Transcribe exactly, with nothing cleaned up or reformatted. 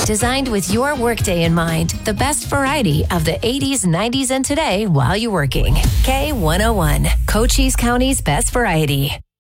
Designed with your workday in mind, the best variety of the eighties, nineties, and today while you're working. K one oh one, Cochise County's best variety.